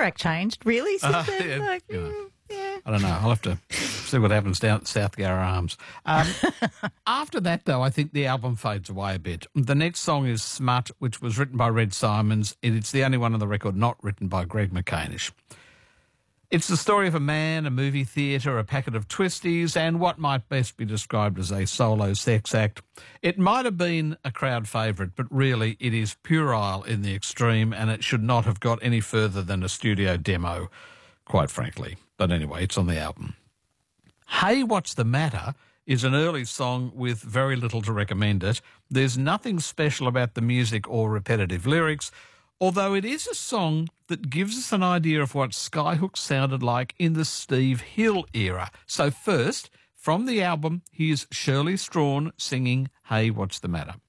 track changed, really, since then? Yeah, Like, you know. yeah. I don't know. I'll have to see what happens down at South Yarra Arms. After that, though, I think the album fades away a bit. The next song is Smut, which was written by Red Simons, and it's the only one on the record not written by Greg McCanish. It's the story of a man, a movie theatre, a packet of twisties, and what might best be described as a solo sex act. It might have been a crowd favourite, but really it is puerile in the extreme, and it should not have got any further than a studio demo, quite frankly. But anyway, it's on the album. Hey, What's the Matter is an early song with very little to recommend it. There's nothing special about the music or repetitive lyrics, although it is a song that gives us an idea of what Skyhook sounded like in the Steve Hill era. So first, from the album, here's Shirley Strawn singing Hey, What's the Matter?